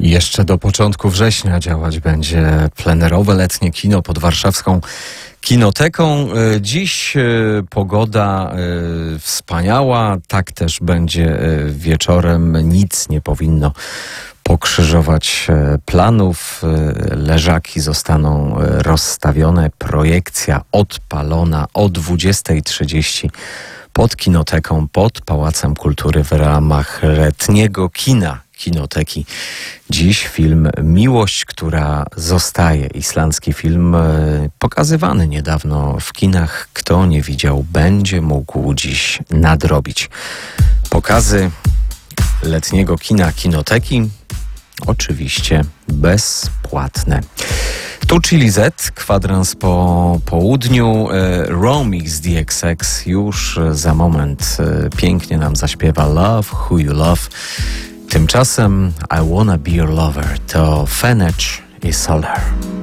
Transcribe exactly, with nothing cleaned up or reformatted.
Jeszcze do początku września działać będzie plenerowe letnie kino pod warszawską Kinoteką. Dziś pogoda wspaniała, tak też będzie wieczorem. Nic nie powinno pokrzyżować planów. Leżaki zostaną rozstawione, projekcja odpalona o dwudziestej trzydzieści pod Kinoteką, pod Pałacem Kultury w ramach letniego kina Kinoteki. Dziś film Miłość, która zostaje. Islandzki film pokazywany niedawno w kinach. Kto nie widział, będzie mógł dziś nadrobić. Pokazy letniego kina Kinoteki oczywiście bezpłatne. Tu Chili Z, kwadrans po południu. Romix D X X już za moment pięknie nam zaśpiewa Love Who You Love. Tymczasem I Wanna Be Your Lover to Fenech i Solar.